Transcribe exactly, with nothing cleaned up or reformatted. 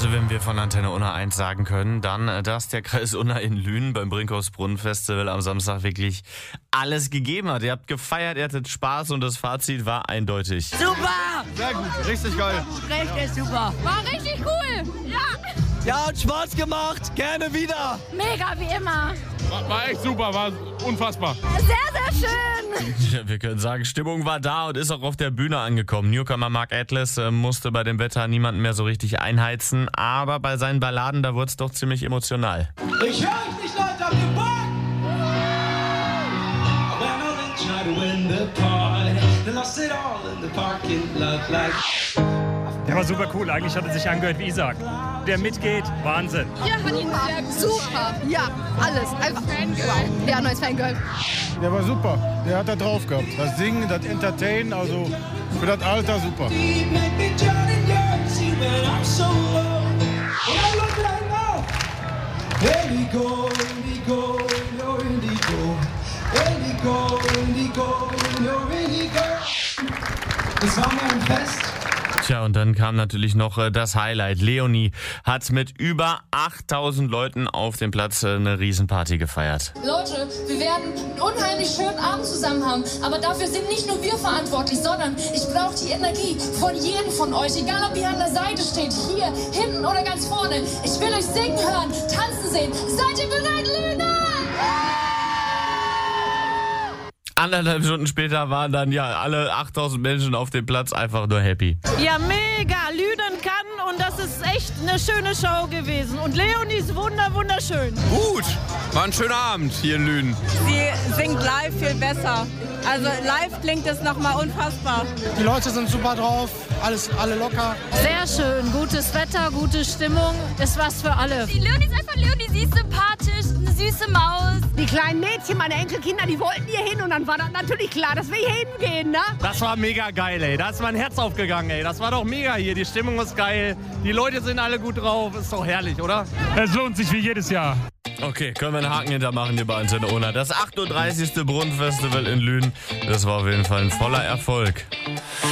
Also wenn wir von Antenne Unna eins sagen können, dann, dass der Kreis Unna in Lünen beim Brinkhaus-Brunnen-Festival am Samstag wirklich alles gegeben hat. Ihr habt gefeiert, ihr hattet Spaß und das Fazit war eindeutig. Super! Sehr gut, richtig geil. Richtig super. War richtig cool. Ja. Ja, hat Spaß gemacht. Gerne wieder. Mega wie immer. War, war echt super, war unfassbar. Sehr, sehr schön. Ja, wir können sagen, Stimmung war da und ist auch auf der Bühne angekommen. Newcomer Mark Atlas äh, musste bei dem Wetter niemanden mehr so richtig einheizen, aber bei seinen Balladen, da wurde es doch ziemlich emotional. Ich höre euch nicht, Leute, auf den Bock! When I try to win the party, they lost it all in the parking lot like... Der war super cool, eigentlich hat er sich angehört wie Isaac. Der mitgeht, Wahnsinn. Ja, hat ihn sehr super. Ja, alles. Einfach Fangirl. Ja, neues Fangirl. Der war super, der hat da drauf gehabt. Das Singen, das Entertainen, also für das Alter super. Das war mir ein Fest. Tja, und dann kam natürlich noch äh, das Highlight. Leonie hat mit über achttausend Leuten auf dem Platz äh, eine Riesenparty gefeiert. Leute, wir werden einen unheimlich schönen Abend zusammen haben, aber dafür sind nicht nur wir verantwortlich, sondern ich brauche die Energie von jedem von euch, egal ob ihr an der Seite steht, hier, hinten oder ganz vorne. Ich will euch singen hören, tanzen sehen. Seid ihr bereit, Lüne? Anderthalb Stunden später waren dann ja alle achttausend Menschen auf dem Platz einfach nur happy. Ja, mega. Lünen kann und das ist echt eine schöne Show gewesen. Und Leonie ist wunder, wunderschön. Gut. War ein schöner Abend hier in Lünen. Sie singt live viel besser. Also live klingt es nochmal unfassbar. Die Leute sind super drauf, alles, alle locker. Sehr schön. Gutes Wetter, gute Stimmung. Ist was für alle. Die Leonie ist einfach Leonie, sie ist sympathisch, eine süße Maus. Die kleinen Mädchen, meine Enkelkinder, die wollten hier hin und dann war das natürlich klar, dass wir hier hingehen, ne? Das war mega geil, ey. Da ist mein Herz aufgegangen, ey. Das war doch mega hier. Die Stimmung ist geil. Die Leute sind alle gut drauf. Ist doch herrlich, oder? Es lohnt sich wie jedes Jahr. Okay, können wir einen Haken hintermachen hier bei Antenne Unna. Das achtunddreißigste Brunnenfestival in Lünen, das war auf jeden Fall ein voller Erfolg.